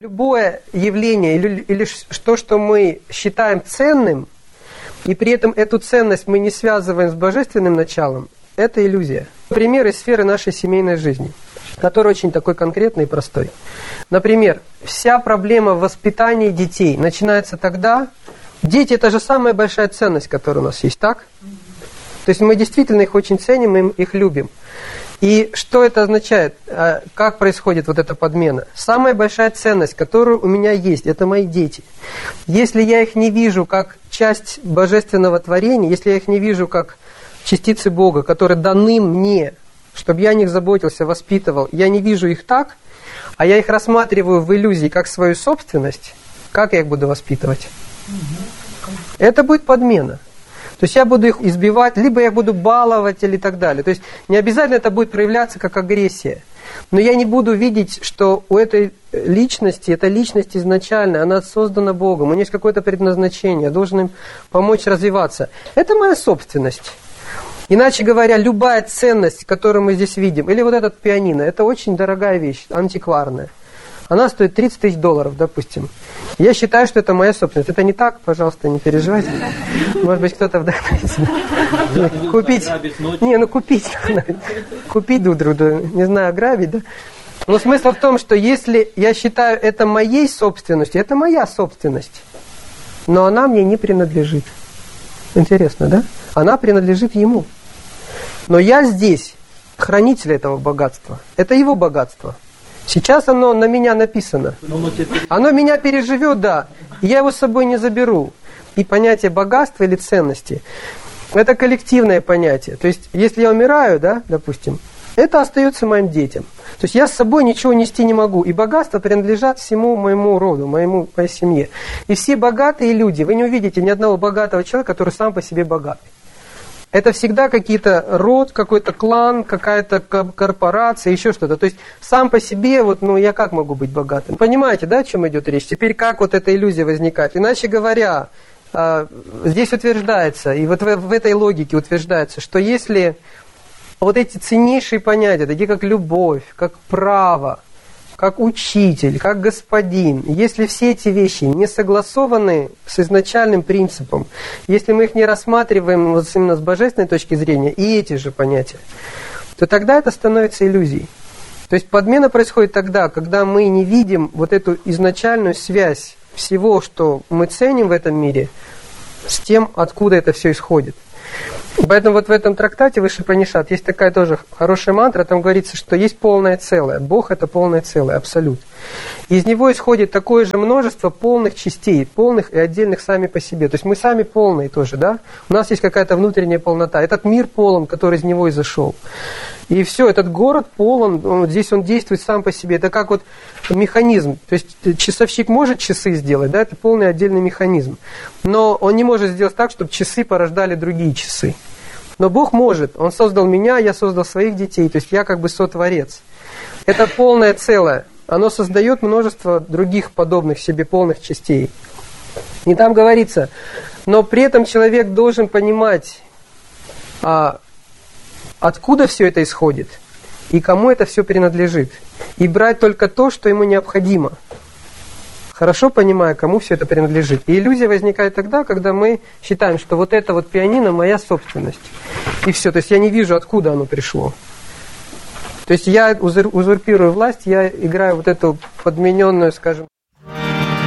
Любое явление или то, что мы считаем ценным, и при этом эту ценность мы не связываем с божественным началом, это иллюзия. Пример из сферы нашей семейной жизни, который очень такой конкретный и простой. Например, вся проблема в воспитании детей начинается тогда, дети – это же самая большая ценность, которая у нас есть, так? То есть мы действительно их очень ценим, мы их любим. И что это означает? Как происходит вот эта подмена? Самая большая ценность, которая у меня есть, это мои дети. Если я их не вижу как часть божественного творения, если я их не вижу как частицы Бога, которые даны мне, чтобы я о них заботился, воспитывал, я не вижу их так, а я их рассматриваю в иллюзии как свою собственность, как я их буду воспитывать? Это будет подмена. То есть я буду их избивать, либо я буду баловать или так далее. То есть не обязательно это будет проявляться как агрессия. Но я не буду видеть, что у этой личности, эта личность изначально, она создана Богом, у нее есть какое-то предназначение, я должен им помочь развиваться. Это моя собственность. Иначе говоря, любая ценность, которую мы здесь видим, или вот этот пианино, это очень дорогая вещь, антикварная. Она стоит $30 000, допустим. Я считаю, что это моя собственность. Это не так, пожалуйста, не переживайте. Может быть, кто-то вдохновится. Купить. Не, ну купить. Купить друг друга. Не знаю, ограбить, да? Но смысл в том, что если я считаю это моей собственностью, это моя собственность. Но она мне не принадлежит. Интересно, да? Она принадлежит ему. Но я здесь хранитель этого богатства. Это его богатство. Сейчас оно на меня написано. Оно меня переживет, да. Я его с собой не заберу. И понятие богатства или ценности – это коллективное понятие. То есть, если я умираю, да, допустим, это остается моим детям. То есть, я с собой ничего нести не могу. И богатства принадлежат всему моему роду, моей семье. И все богатые люди, вы не увидите ни одного богатого человека, который сам по себе богатый. Это всегда какие-то род, какой-то клан, какая-то корпорация, еще что-то. То есть сам по себе, вот, я как могу быть богатым? Понимаете, да, о чем идет речь? Теперь как вот эта иллюзия возникает? Иначе говоря, здесь утверждается, и вот в этой логике утверждается, что если вот эти ценнейшие понятия, такие как любовь, как право, как учитель, как господин, если все эти вещи не согласованы с изначальным принципом, если мы их не рассматриваем вот именно с божественной точки зрения, и эти же понятия, то тогда это становится иллюзией. То есть подмена происходит тогда, когда мы не видим вот эту изначальную связь всего, что мы ценим в этом мире, с тем, откуда это все исходит. Поэтому вот в этом трактате Вишупанишат есть такая тоже хорошая мантра, там говорится, что есть полное целое. Бог – это полное целое, абсолют. Из него исходит такое же множество полных частей, полных и отдельных сами по себе. То есть мы сами полные тоже, да? У нас есть какая-то внутренняя полнота. Этот мир полон, который из него изошел. И все, этот город полон, здесь он действует сам по себе. Это как вот механизм. То есть часовщик может часы сделать, да, это полный отдельный механизм. Но он не может сделать так, чтобы часы порождали другие часы. Но Бог может. Он создал меня, я создал своих детей. То есть я как бы сотворец. Это полное целое. Оно создает множество других подобных себе полных частей. И там говорится, но при этом человек должен понимать, откуда все это исходит и кому это все принадлежит. И брать только то, что ему необходимо. Хорошо понимая, кому все это принадлежит. И иллюзия возникает тогда, когда мы считаем, что вот это вот пианино моя собственность. И все. То есть я не вижу, откуда оно пришло. То есть я узурпирую власть, я играю вот эту подмененную, скажем,